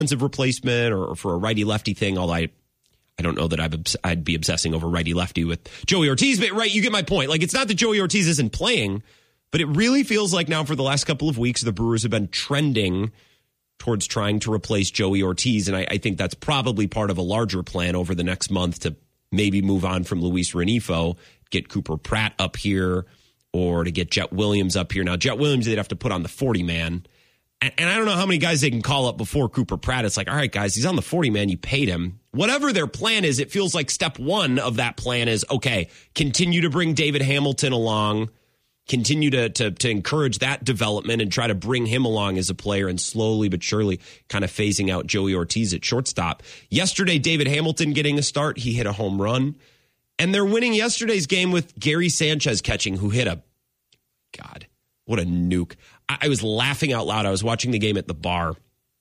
defensive replacement or for a righty-lefty thing, although I don't know that I'd be obsessing over righty-lefty with Joey Ortiz. But, right, you get my point. Like, it's not that Joey Ortiz isn't playing, but it really feels like now for the last couple of weeks, the Brewers have been trending towards trying to replace Joey Ortiz. And I think that's probably part of a larger plan over the next month to maybe move on from Luis Renifo, get Cooper Pratt up here, or to get Jet Williams up here. Now, Jet Williams, they'd have to put on the 40-man. And I don't know how many guys they can call up before Cooper Pratt. It's like, all right, guys, he's on the 40-man. You paid him. Whatever their plan is, it feels like step one of that plan is, okay, continue to bring David Hamilton along, continue to encourage that development and try to bring him along as a player and slowly but surely kind of phasing out Joey Ortiz at shortstop. Yesterday, David Hamilton getting a start. He hit a home run. And they're winning yesterday's game with Gary Sanchez catching, who hit God, what a nuke. I was laughing out loud. I was watching the game at the bar.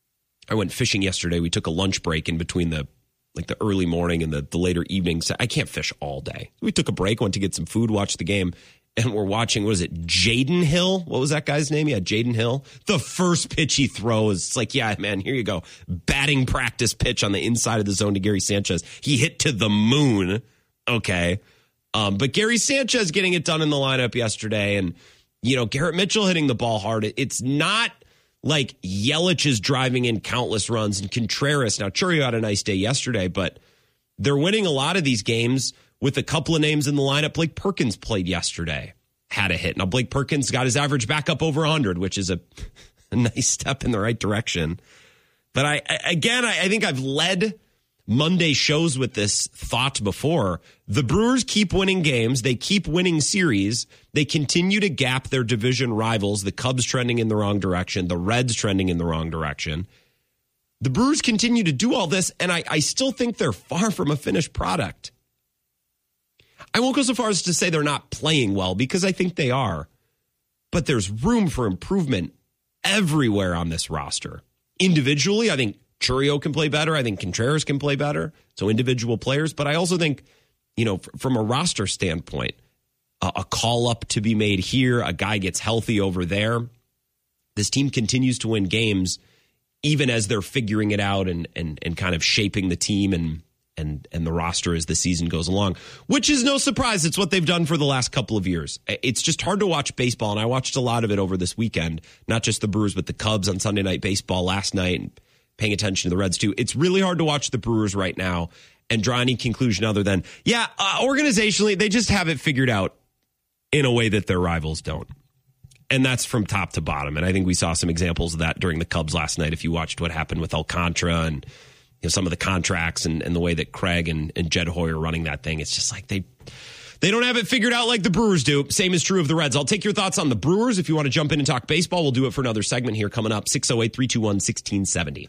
I went fishing yesterday. We took a lunch break in between the early morning and the later evening. So I can't fish all day. We took a break, went to get some food, watched the game. And we're watching, what is it, Jaden Hill? What was that guy's name? Yeah, Jaden Hill. The first pitch he throws, it's like, yeah, man, here you go. Batting practice pitch on the inside of the zone to Gary Sanchez. He hit to the moon. Okay. But Gary Sanchez getting it done in the lineup yesterday. And, Garrett Mitchell hitting the ball hard. It's not like Yelich is driving in countless runs and Contreras. Now, Churio had a nice day yesterday, but they're winning a lot of these games with a couple of names in the lineup. Blake Perkins played yesterday, had a hit. Now, Blake Perkins got his average back up over 100, which is a nice step in the right direction. But I think I've led Monday shows with this thought before. The Brewers keep winning games. They keep winning series. They continue to gap their division rivals, the Cubs trending in the wrong direction, the Reds trending in the wrong direction. The Brewers continue to do all this, and I still think they're far from a finished product. I won't go so far as to say they're not playing well, because I think they are. But there's room for improvement everywhere on this roster. Individually, I think Churio can play better. I think Contreras can play better. So individual players. But I also think, from a roster standpoint, a call up to be made here, a guy gets healthy over there. This team continues to win games, even as they're figuring it out and kind of shaping the team and the roster as the season goes along, which is no surprise. It's what they've done for the last couple of years. It's just hard to watch baseball, and I watched a lot of it over this weekend, not just the Brewers, but the Cubs on Sunday Night Baseball last night, and paying attention to the Reds too. It's really hard to watch the Brewers right now and draw any conclusion other than, organizationally, they just have it figured out in a way that their rivals don't. And that's from top to bottom. And I think we saw some examples of that during the Cubs last night. If you watched what happened with Alcantara and some of the contracts and the way that Craig and Jed Hoyer are running that thing, it's just like they don't have it figured out like the Brewers do. Same is true of the Reds. I'll take your thoughts on the Brewers. If you want to jump in and talk baseball, we'll do it for another segment here coming up, 608-321-1670.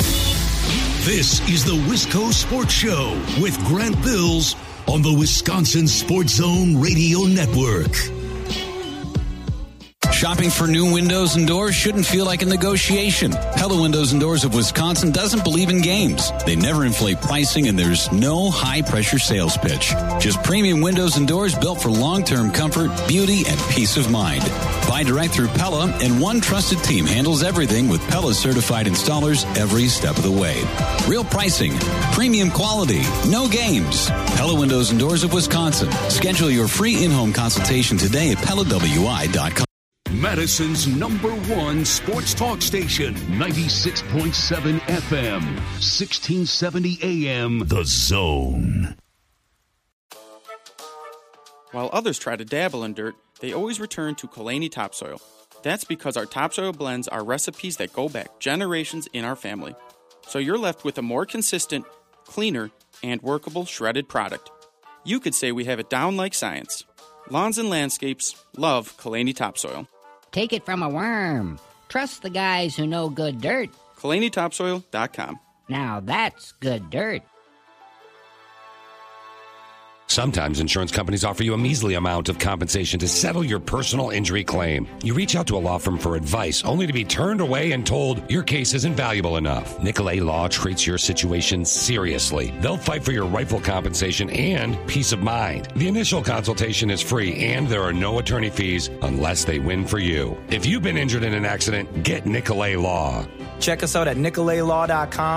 This is the Wisco Sports Show with Grant Bills on the Wisconsin Sports Zone Radio Network. Shopping for new windows and doors shouldn't feel like a negotiation. Pella Windows and Doors of Wisconsin doesn't believe in games. They never inflate pricing, and there's no high-pressure sales pitch. Just premium windows and doors built for long-term comfort, beauty, and peace of mind. Buy direct through Pella, and one trusted team handles everything with Pella-certified installers every step of the way. Real pricing, premium quality, no games. Pella Windows and Doors of Wisconsin. Schedule your free in-home consultation today at PellaWI.com. Madison's #1 sports talk station, 96.7 FM, 1670 AM, The Zone. While others try to dabble in dirt, they always return to Kalani Topsoil. That's because our topsoil blends are recipes that go back generations in our family. So you're left with a more consistent, cleaner, and workable shredded product. You could say we have it down like science. Lawns and landscapes love Kalani Topsoil. Take it from a worm. Trust the guys who know good dirt. KalaniTopsoil.com. Now that's good dirt. Sometimes insurance companies offer you a measly amount of compensation to settle your personal injury claim. You reach out to a law firm for advice, only to be turned away and told your case isn't valuable enough. Nicolay Law treats your situation seriously. They'll fight for your rightful compensation and peace of mind. The initial consultation is free, and there are no attorney fees unless they win for you. If you've been injured in an accident, get Nicolay Law. Check us out at nicolaylaw.com